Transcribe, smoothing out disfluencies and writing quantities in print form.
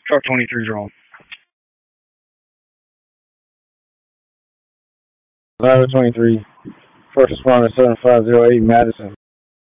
Truck 23's wrong. Driver 23, first responder 7508 Madison.